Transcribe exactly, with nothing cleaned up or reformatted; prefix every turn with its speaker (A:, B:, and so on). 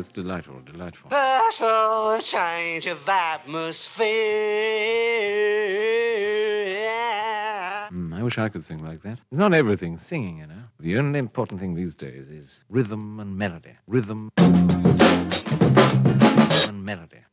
A: yes, delightful, delightful.
B: Ask for a change of atmosphere.
A: Mm, I wish I could sing like that. It's not everything singing, you know. The only important thing these days is rhythm and melody. Rhythm and melody.